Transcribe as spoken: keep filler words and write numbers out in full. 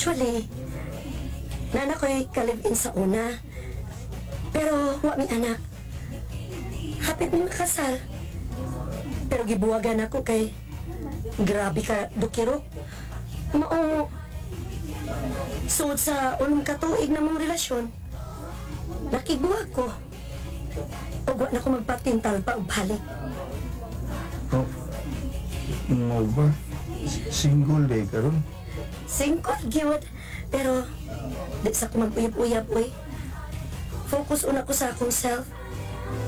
Actually, nana ko'y kalib-in sa una. Pero wa mi anak. Hapit mi makasal. Pero gibuwagan ako kay grabe ka, Dukiro. Mao, sud sa unong katuig na mong relasyon, nakigbuwag ko. O wa na ko magpatintal pa og balik. Oh, mo ba? S- Single day karon. Singkot, gyud. Pero, di sa ko mag-uyab-uyab, uy. Focus una ko sa akong self.